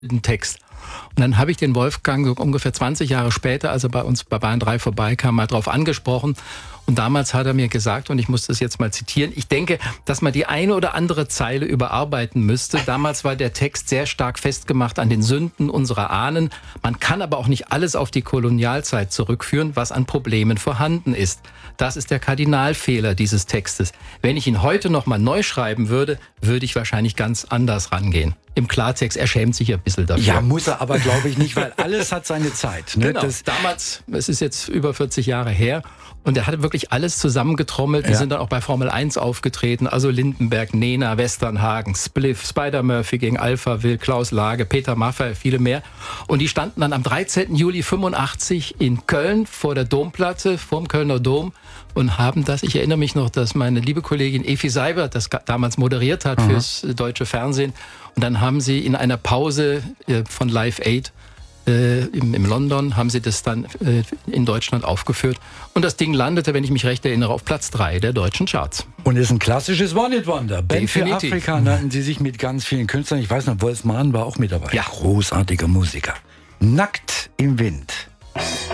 den Text. Und dann habe ich den Wolfgang so ungefähr 20 Jahre später, als er bei uns bei Bayern 3 vorbeikam, mal drauf angesprochen. Und damals hat er mir gesagt, und ich muss das jetzt mal zitieren, ich denke, dass man die eine oder andere Zeile überarbeiten müsste. Damals war der Text sehr stark festgemacht an den Sünden unserer Ahnen. Man kann aber auch nicht alles auf die Kolonialzeit zurückführen, was an Problemen vorhanden ist. Das ist der Kardinalfehler dieses Textes. Wenn ich ihn heute noch mal neu schreiben würde, würde ich wahrscheinlich ganz anders rangehen. Im Klartext, er schämt sich ein bisschen dafür. Ja, muss er aber, glaube ich, nicht, weil alles hat seine Zeit. Ne? Genau, damals, es ist jetzt über 40 Jahre her, und er hat wirklich alles zusammengetrommelt. Die sind dann auch bei Formel 1 aufgetreten, also Lindenberg, Nena, Westernhagen, Spliff, Spider-Murphy gegen Alpha Will, Klaus Lage, Peter Maffay, viele mehr. Und die standen dann am 13. Juli 85 in Köln vor der Domplatte, vorm Kölner Dom, und haben das, ich erinnere mich noch, dass meine liebe Kollegin Efi Seibert das damals moderiert hat fürs deutsche Fernsehen. Und dann haben sie in einer Pause von Live Aid im London, haben sie das dann in Deutschland aufgeführt. Und das Ding landete, wenn ich mich recht erinnere, auf Platz 3 der deutschen Charts. Und ist ein klassisches One-Hit-Wonder. Band für Afrika nannten sie sich mit ganz vielen Künstlern. Ich weiß noch, Wolf Mahn war auch mit dabei. Ja. Großartiger Musiker. Nackt im Wind.